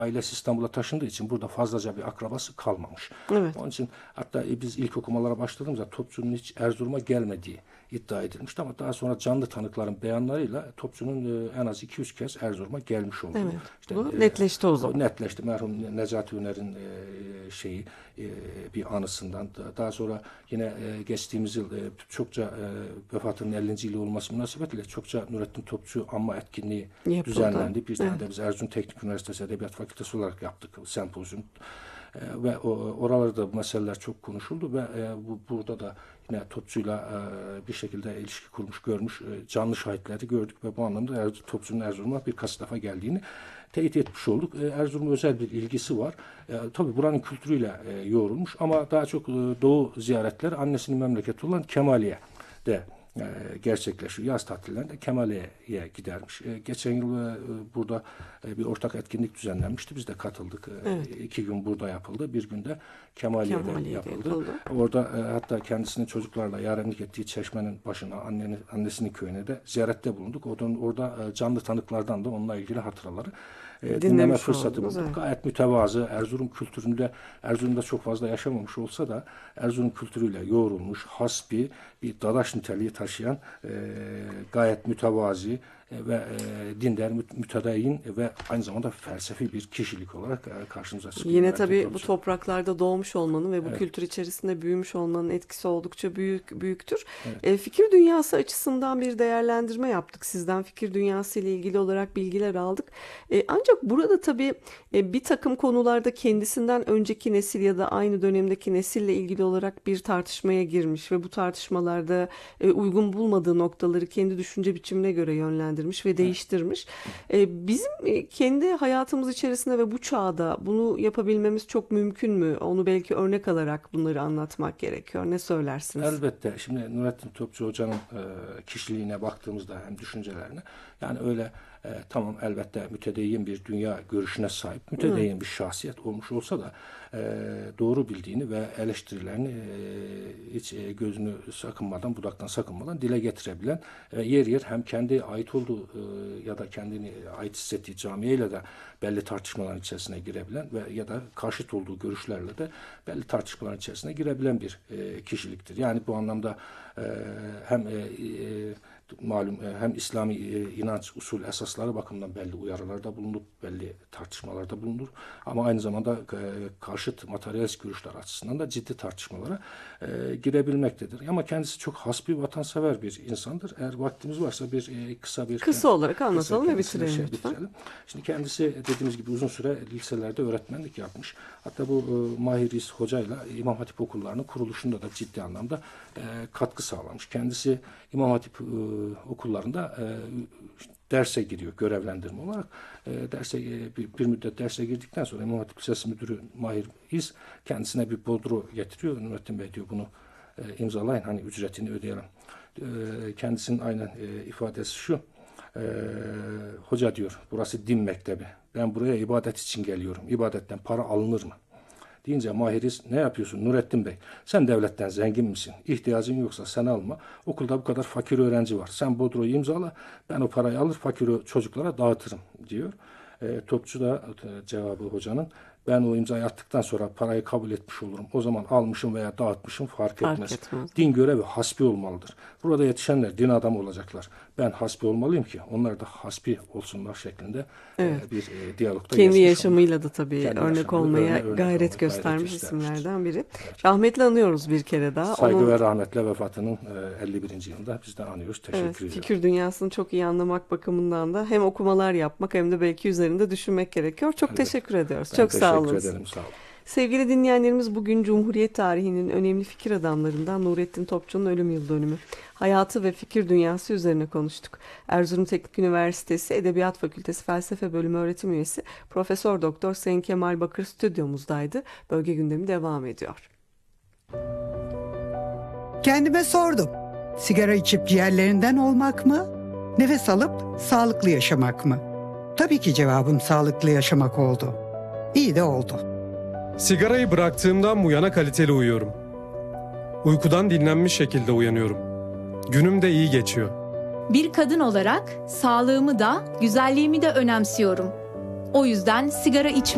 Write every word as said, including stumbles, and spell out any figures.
ailesi İstanbul'a taşındığı için burada fazlaca bir akrabası kalmamış. Evet. Onun için hatta e, biz ilk okumalara başladığımızda Topçu'nun hiç Erzurum'a gelmediği iddia edilmişti ama daha sonra canlı tanıkların beyanlarıyla Topçu'nun e, en az iki üç kez Erzurum'a gelmiş oldu. Evet. İşte, Bu e, netleşti o zaman. Netleşti. Merhum Necati Üner'in e, şeyi e, bir anısından. Daha sonra yine e, geçtiğimiz yıl e, çokça e, vefatının ellinci yılı olması münasebetiyle çokça Nurettin Topçu anma etkinliği Yapıldı. düzenlendi. Bir tane Evet. de biz Erzurum Teknik Üniversitesi Edebiyat Fakültesi olarak yaptık sempozyum. E, ve o, oralarda bu meseleler çok konuşuldu ve e, bu, burada da yine Topçu'yla e, bir şekilde ilişki kurmuş, görmüş, e, canlı şahitleri gördük ve bu anlamda Erzurum, Topçu'nun Erzurum'a birkaç defa geldiğini teyit etmiş olduk. E, Erzurum'a özel bir ilgisi var. E, tabii buranın kültürüyle e, yoğrulmuş ama daha çok e, doğu ziyaretleri annesinin memleketi olan Kemaliye'de e, gerçekleşiyor. Yaz tatillerinde Kemaliye'ye gidermiş. E, geçen yıl e, burada e, bir ortak etkinlik düzenlenmişti. Biz de katıldık. E, Evet. iki gün burada yapıldı. Bir günde Kemaliye'de, Kemaliye'de yapıldı. yapıldı. Orada e, hatta kendisinin çocuklarla yarenlik ettiği çeşmenin başına anneni, annesinin köyüne de ziyarette bulunduk. Oradan, orada e, canlı tanıklardan da onunla ilgili hatıraları e, dinleme fırsatı bulduk. Evet. Gayet mütevazı. Erzurum kültüründe, Erzurum'da çok fazla yaşamamış olsa da Erzurum kültürüyle yoğrulmuş, hasbi bir dadaş niteliği taşıyan e, gayet mütevazi e, ve e, dindar, mütedeyyin ve aynı zamanda felsefi bir kişilik olarak e, karşımıza çıkıyor. Yine Belki tabii Topçu. bu topraklarda doğmuş olmanın ve bu Evet. kültür içerisinde büyümüş olmanın etkisi oldukça büyük büyüktür. Evet. E, fikir dünyası açısından bir değerlendirme yaptık. Sizden fikir dünyası ile ilgili olarak bilgiler aldık. E, ancak burada tabii e, bir takım konularda kendisinden önceki nesil ya da aynı dönemdeki nesille ilgili olarak bir tartışmaya girmiş ve bu tartışmalarda e, uygun bulmadığı noktaları kendi düşünce biçimine göre yönlendirmiş ve değiştirmiş. E, bizim e, kendi hayatımız içerisinde ve bu çağda bunu yapabilmemiz çok mümkün mü? Onu belki örnek alarak bunları anlatmak gerekiyor. Ne söylersiniz? Elbette. Şimdi Nurettin Topçu Hoca'nın e, kişiliğine baktığımızda hem düşüncelerine yani öyle e, tamam elbette mütedeyyin bir dünya görüşüne sahip, mütedeyyin Hı. bir şahsiyet olmuş olsa da e, doğru bildiğini ve eleştirilerini e, hiç e, gözünü sakınmadan, budaktan sakınmadan dile getirebilen e, yer yer hem kendi ait olduğu e, ya da kendini ait hissettiği camiyeyle de belli tartışmaların içerisine girebilen ve ya da karşıt olduğu görüşlerle de belli tartışmaların içerisine girebilen bir e, kişiliktir. Yani bu anlamda e, hem e, e, malum e, hem İslami e, inanç, usul, esasları bakımından belli uyarılarda bulunur, belli tartışmalarda bulunur. Ama aynı zamanda e, karşıt materyalist görüşler açısından da ciddi tartışmalara e, girebilmektedir. Ama kendisi çok hasbi, vatansever bir insandır. Eğer vaktimiz varsa bir e, kısa bir Kısa olarak anlatalım ve kendisine bitirelim şey lütfen. bitirelim. Şimdi kendisi dediğimiz gibi uzun süre liselerde öğretmenlik yapmış. Hatta bu e, Mahir İz hocayla İmam Hatip okullarının kuruluşunda da ciddi anlamda e, katkı sağlamış. Kendisi İmam Hatip e, okullarında e, derse giriyor görevlendirme olarak. E, derse e, bir, bir müddet derse girdikten sonra İmam Hatip Lisesi Müdürü Mahir İz kendisine bir bodro getiriyor. Nurettin Bey diyor bunu e, imzalayın hani ücretini ödeyelim. E, kendisinin aynen e, ifadesi şu. E, hoca diyor burası din mektebi. Ben buraya ibadet için geliyorum. İbadetten para alınır mı? Deyince Mahiriz ne yapıyorsun Nurettin Bey? Sen devletten zengin misin? İhtiyacın yoksa sen alma. Okulda bu kadar fakir öğrenci var. Sen bodroyu imzala. Ben o parayı alır fakir çocuklara dağıtırım diyor. E, Topçu da e, cevabı hocanın ben o imzayı attıktan sonra parayı kabul etmiş olurum. O zaman almışım veya dağıtmışım fark, Fark etmez. etmez. Din görevi hasbi olmalıdır. Burada yetişenler din adamı olacaklar. Ben hasbi olmalıyım ki onlar da hasbi olsunlar şeklinde Evet. e, bir e, diyalogda Kendi geçmiş yaşamıyla olmak. da tabii Kendi örnek yaşamıyla olmaya örnek- örnek gayret olmaya göstermiş gayret göstermiştir. isimlerden biri. Evet. Rahmetli anıyoruz bir kere daha. Saygı Onun- ve rahmetle vefatının e, elli birinci yılında biz de anıyoruz. Teşekkür Evet, ediyorum. fikir dünyasını çok iyi anlamak bakımından da hem okumalar yapmak hem de belki üzerinde düşünmek gerekiyor. Çok Elbette. teşekkür ediyoruz. Ben çok sağ olun. Teşekkür ederim. Sağ olun. Sevgili dinleyenlerimiz bugün Cumhuriyet tarihinin önemli fikir adamlarından Nurettin Topçu'nun ölüm yıl dönümü. Hayatı ve fikir dünyası üzerine konuştuk. Erzurum Teknik Üniversitesi Edebiyat Fakültesi Felsefe Bölümü öğretim üyesi Profesör Doktor Sayın Kemal Bakır stüdyomuzdaydı. Bölge gündemi devam ediyor. Kendime sordum. Sigara içip ciğerlerinden olmak mı? Nefes alıp sağlıklı yaşamak mı? Tabii ki cevabım sağlıklı yaşamak oldu. İyi de oldu. Sigarayı bıraktığımdan bu yana kaliteli uyuyorum. Uykudan dinlenmiş şekilde uyanıyorum. Günüm de iyi geçiyor. Bir kadın olarak sağlığımı da güzelliğimi de önemsiyorum. O yüzden sigara içmiyorum.